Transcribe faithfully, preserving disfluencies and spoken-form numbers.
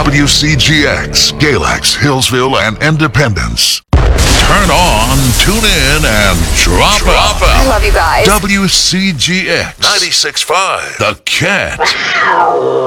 W C G X, Galax, Hillsville, and Independence. Turn on, tune in, and drop, drop out. I love you guys. W C G X ninety-six point five, The Cat.